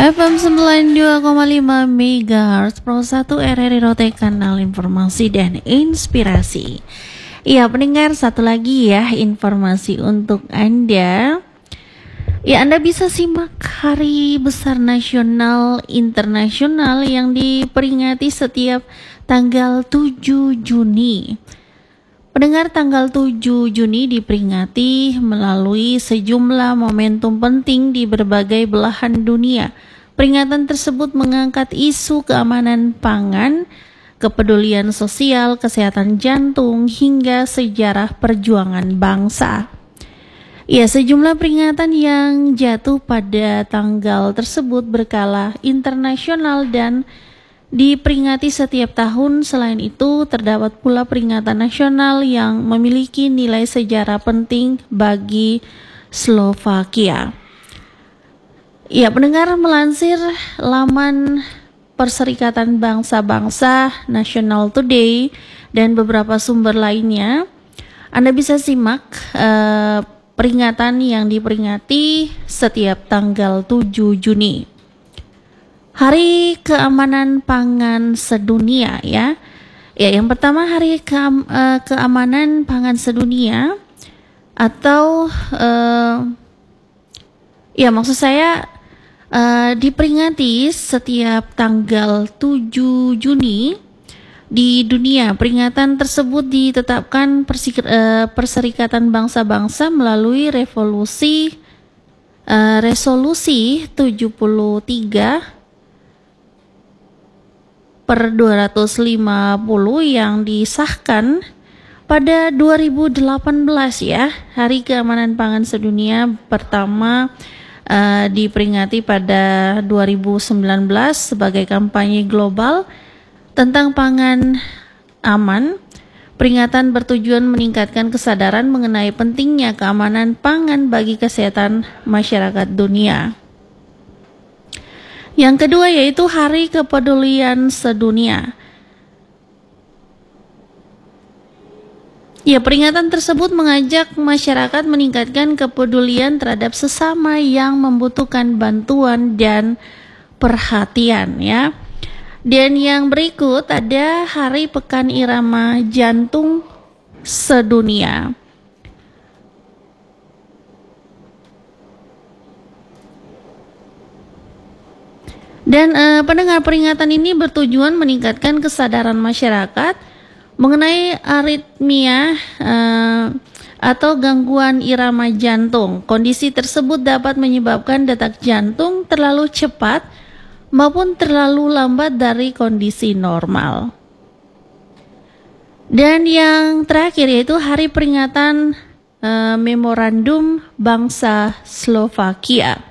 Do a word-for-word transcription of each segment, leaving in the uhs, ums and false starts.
F M sembilan puluh dua koma lima MHz Pro satu R R I Rote, kanal informasi dan inspirasi. Iya pendengar, satu lagi ya informasi untuk Anda. Ya, Anda bisa simak hari besar nasional internasional yang diperingati setiap tanggal tujuh Juni. Pendengar, tanggal tujuh Juni diperingati melalui sejumlah momentum penting di berbagai belahan dunia. Peringatan tersebut mengangkat isu keamanan pangan, kepedulian sosial, kesehatan jantung, hingga sejarah perjuangan bangsa. Ya, sejumlah peringatan yang jatuh pada tanggal tersebut berkala internasional dan diperingati setiap tahun. Selain itu, terdapat pula peringatan nasional yang memiliki nilai sejarah penting bagi Slovakia. Ya, pendengar, melansir laman Perserikatan Bangsa-Bangsa National Today dan beberapa sumber lainnya, Anda bisa simak eh, peringatan yang diperingati setiap tanggal tujuh Juni. Hari Keamanan Pangan Sedunia ya. Ya, yang pertama Hari Keam, uh, Keamanan Pangan Sedunia atau uh, ya maksud saya uh, diperingati setiap tanggal tujuh Juni di dunia. Peringatan tersebut ditetapkan Persik- uh, Perserikatan Bangsa-Bangsa melalui revolusi uh, resolusi tujuh puluh tiga per dua ratus lima puluh yang disahkan pada dua ribu delapan belas ya. Hari Keamanan Pangan Sedunia pertama uh, diperingati pada dua ribu sembilan belas sebagai kampanye global tentang pangan aman. Peringatan bertujuan meningkatkan kesadaran mengenai pentingnya keamanan pangan bagi kesehatan masyarakat dunia. Yang kedua yaitu Hari Kepedulian Sedunia. Ya, peringatan tersebut mengajak masyarakat meningkatkan kepedulian terhadap sesama yang membutuhkan bantuan dan perhatian ya. Dan yang berikut ada Hari Pekan Irama Jantung Sedunia. Dan eh, pendengar, peringatan ini bertujuan meningkatkan kesadaran masyarakat mengenai aritmia eh, atau gangguan irama jantung. Kondisi tersebut dapat menyebabkan detak jantung terlalu cepat maupun terlalu lambat dari kondisi normal. Dan yang terakhir yaitu Hari Peringatan eh, Memorandum Bangsa Slovakia.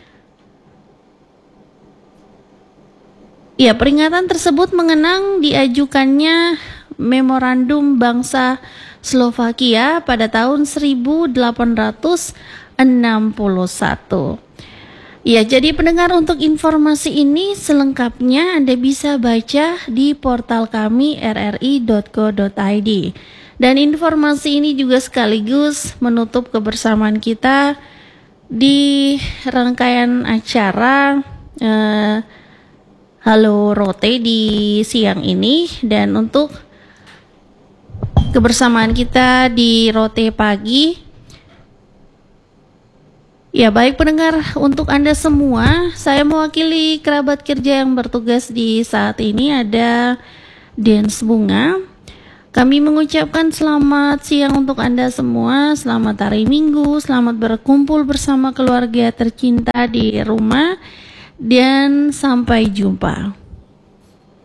Ya, peringatan tersebut mengenang diajukannya Memorandum Bangsa Slovakia pada tahun seribu delapan ratus enam puluh satu. Ya, jadi pendengar, untuk informasi ini selengkapnya Anda bisa baca di portal kami r r i dot co dot i d. Dan informasi ini juga sekaligus menutup kebersamaan kita di rangkaian acara eh, Halo Rote di siang ini, dan untuk kebersamaan kita di Rote pagi. Ya, baik pendengar, untuk Anda semua, saya mewakili kerabat kerja yang bertugas di saat ini ada Dens Bunga. Kami mengucapkan selamat siang untuk Anda semua, selamat hari Minggu, selamat berkumpul bersama keluarga tercinta di rumah. Dan sampai jumpa.